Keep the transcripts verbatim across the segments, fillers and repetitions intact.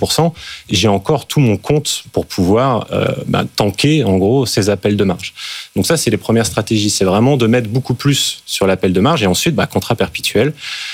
pour cent, j'ai encore tout mon compte pour pouvoir euh, bah, tanker, en gros, ces appels de marge. Donc ça, c'est les premières stratégies. C'est vraiment de mettre beaucoup plus sur l'appel de marge. Et ensuite, bah, contrat perpétuel.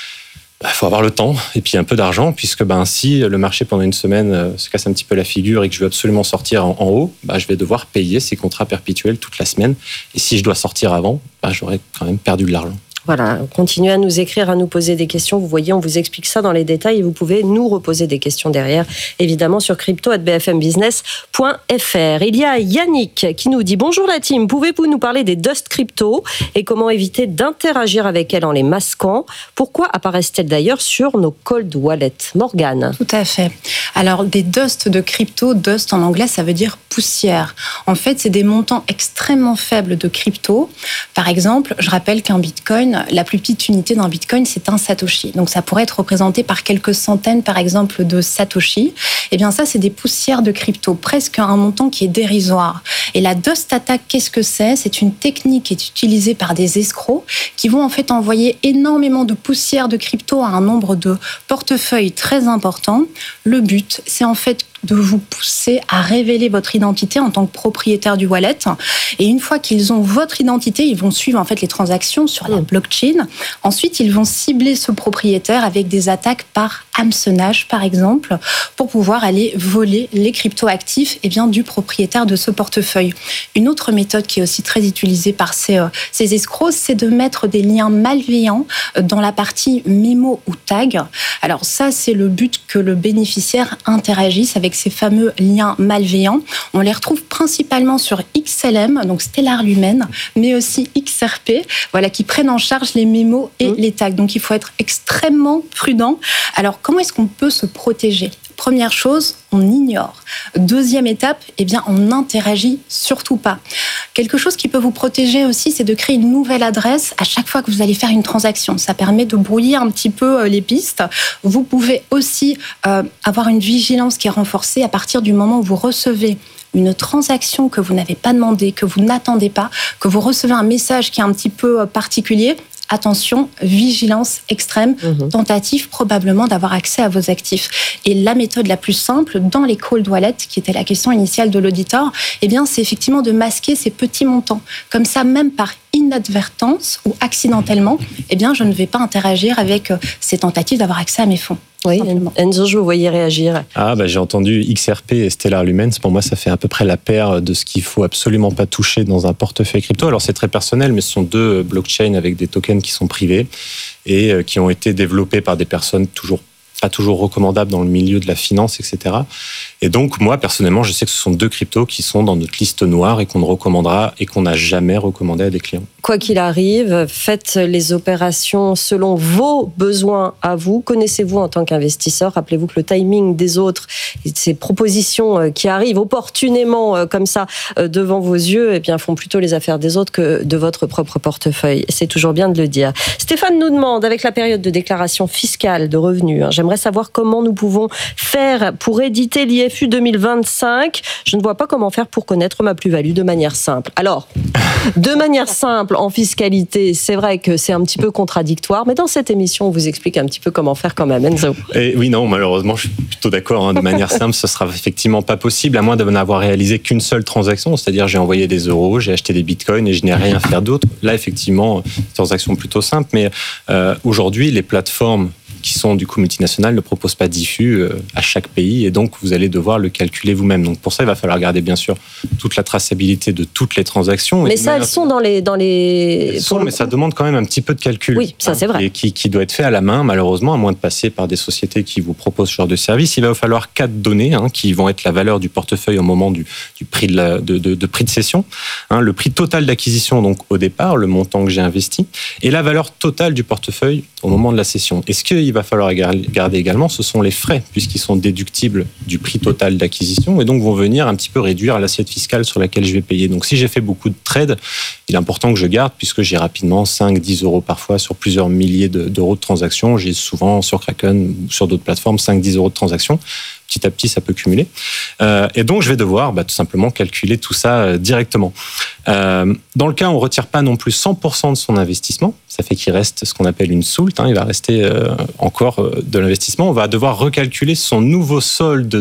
Il faut avoir le temps et puis un peu d'argent, puisque ben, si le marché pendant une semaine euh, se casse un petit peu la figure et que je veux absolument sortir en, en haut, ben, je vais devoir payer ces contrats perpétuels toute la semaine. Et si je dois sortir avant, ben, j'aurais quand même perdu de l'argent. Voilà, continuez à nous écrire, à nous poser des questions. Vous voyez, on vous explique ça dans les détails et vous pouvez nous reposer des questions derrière, évidemment sur crypto arobase b f m business point f r. Il y a Yannick qui nous dit « Bonjour la team, pouvez-vous nous parler des Dust Crypto et comment éviter d'interagir avec elles en les masquant ? Pourquoi apparaissent-elles d'ailleurs sur nos cold wallets ?» Morgane. Tout à fait. Alors, des Dust de crypto, Dust en anglais, ça veut dire poussière. En fait, c'est des montants extrêmement faibles de crypto. Par exemple, je rappelle qu'un Bitcoin, la plus petite unité d'un Bitcoin, c'est un Satoshi. Donc, ça pourrait être représenté par quelques centaines, par exemple, de Satoshi. Eh bien, ça, c'est des poussières de crypto, presque un montant qui est dérisoire. Et la Dust Attack, qu'est-ce que c'est ? C'est une technique qui est utilisée par des escrocs qui vont en fait envoyer énormément de poussières de crypto à un nombre de portefeuilles très important. Le but, c'est en fait de vous pousser à révéler votre identité en tant que propriétaire du wallet. Et une fois qu'ils ont votre identité, ils vont suivre en fait les transactions sur la blockchain. Ensuite, ils vont cibler ce propriétaire avec des attaques par hameçonnage, par exemple, pour pouvoir aller voler les crypto-actifs eh bien, du propriétaire de ce portefeuille. Une autre méthode qui est aussi très utilisée par ces, euh, ces escrocs, c'est de mettre des liens malveillants dans la partie mémo ou tag. Alors ça, c'est le but que le bénéficiaire interagisse avec ces fameux liens malveillants. On les retrouve principalement sur X L M, donc Stellar Lumen, mais aussi X R P, voilà, qui prennent en charge les mémos et mmh. les tags. Donc, il faut être extrêmement prudent. Alors, comment est-ce qu'on peut se protéger ? Première chose, on ignore. Deuxième étape, eh bien, on n'interagit surtout pas. Quelque chose qui peut vous protéger aussi, c'est de créer une nouvelle adresse à chaque fois que vous allez faire une transaction. Ça permet de brouiller un petit peu les pistes. Vous pouvez aussi euh, avoir une vigilance qui est renforcée à partir du moment où vous recevez une transaction que vous n'avez pas demandée, que vous n'attendez pas, que vous recevez un message qui est un petit peu particulier. Attention, vigilance extrême, mmh. tentative probablement d'avoir accès à vos actifs. Et la méthode la plus simple dans les cold wallets, qui était la question initiale de l'auditeur, eh bien, c'est effectivement de masquer ces petits montants. Comme ça, même par inadvertance ou accidentellement, eh bien, je ne vais pas interagir avec ces tentatives d'avoir accès à mes fonds. Oui, Enzo, je vous voyais réagir. Ah, bah, j'ai entendu X R P et Stellar Lumen. Pour moi, ça fait à peu près la paire de ce qu'il faut absolument pas toucher dans un portefeuille crypto. Alors, c'est très personnel, mais ce sont deux blockchains avec des tokens qui sont privés et qui ont été développés par des personnes toujours pas toujours recommandables dans le milieu de la finance, et cetera. Et donc, moi, personnellement, je sais que ce sont deux cryptos qui sont dans notre liste noire et qu'on ne recommandera et qu'on n'a jamais recommandé à des clients. Quoi qu'il arrive, faites les opérations selon vos besoins à vous. Connaissez-vous en tant qu'investisseur. Rappelez-vous que le timing des autres, ces propositions qui arrivent opportunément comme ça devant vos yeux, eh bien, font plutôt les affaires des autres que de votre propre portefeuille. C'est toujours bien de le dire. Stéphane nous demande, avec la période de déclaration fiscale de revenus, hein, j'aimerais savoir comment nous pouvons faire pour éditer l'I F U deux mille vingt-cinq. Je ne vois pas comment faire pour connaître ma plus-value de manière simple. Alors, de manière simple, en fiscalité, c'est vrai que c'est un petit peu contradictoire, mais dans cette émission, on vous explique un petit peu comment faire quand même, Enzo. Et oui, non, malheureusement, je suis plutôt d'accord. Hein, de manière simple, ce sera effectivement pas possible, à moins de n'avoir réalisé qu'une seule transaction, c'est-à-dire j'ai envoyé des euros, j'ai acheté des bitcoins et je n'ai rien à faire d'autre. Là, effectivement, c'est une transaction plutôt simple, mais euh, aujourd'hui, les plateformes qui sont du coup multinationales ne proposent pas d'I F U à chaque pays et donc vous allez devoir le calculer vous-même. Donc pour ça, il va falloir garder bien sûr toute la traçabilité de toutes les transactions. Mais ça, elles sont dans les... Dans les... Elles sont, mais ça demande quand même un petit peu de calcul. Oui, ça c'est vrai. Et qui, qui doit être fait à la main, malheureusement, à moins de passer par des sociétés qui vous proposent ce genre de service. Il va vous falloir quatre données hein, qui vont être la valeur du portefeuille au moment du, du prix de, la, de, de, de prix de cession, hein, le prix total d'acquisition donc au départ, le montant que j'ai investi, et la valeur totale du portefeuille au moment de la cession. Et ce qu'il va falloir garder également, ce sont les frais, puisqu'ils sont déductibles du prix total d'acquisition et donc vont venir un petit peu réduire l'assiette fiscale sur laquelle je vais payer. Donc si j'ai fait beaucoup de trades, il est important que je garde, puisque j'ai rapidement cinq à dix euros parfois sur plusieurs milliers d'euros de transactions. J'ai souvent sur Kraken ou sur d'autres plateformes cinq à dix euros de transactions. Petit à petit, ça peut cumuler. Euh, et donc, je vais devoir bah, tout simplement calculer tout ça euh, directement. Euh, dans le cas où on ne retire pas non plus cent pour cent de son investissement, ça fait qu'il reste ce qu'on appelle une soult, hein, il va rester euh, encore euh, de l'investissement, on va devoir recalculer son nouveau solde